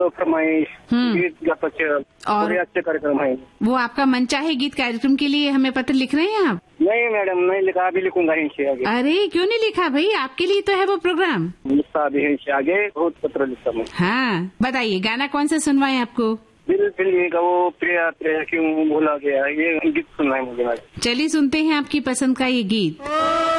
तो फरमाइश गीत का कुछ और अच्छे कार्यक्रम है। वो आपका मनचाहे गीत कार्यक्रम के लिए हमें पत्र लिख रहे हैं आप? नहीं मैडम, नहीं लिखा, अभी लिखूंगा इनसे आगे। अरे क्यों नहीं लिखा भाई, आपके लिए तो है वो प्रोग्राम। लिखा अभी इनसे आगे, बहुत पत्र लिखता मैं। हाँ बताइए, गाना कौन सा सुनवाएं आपको? दिल फिल्म का वो प्रिया प्रिया क्यों भूला गया, ये गीत सुनना है मुझे। चलिए सुनते हैं आपकी पसंद का ये गीत।